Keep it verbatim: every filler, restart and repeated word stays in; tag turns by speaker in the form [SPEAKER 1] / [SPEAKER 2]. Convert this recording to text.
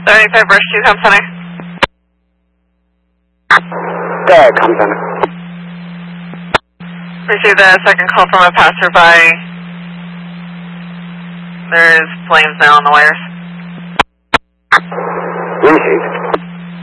[SPEAKER 1] thirty-five Brush two, Com Center.
[SPEAKER 2] There, Com Center.
[SPEAKER 1] Received a second call from a passerby. There's flames now on the wires.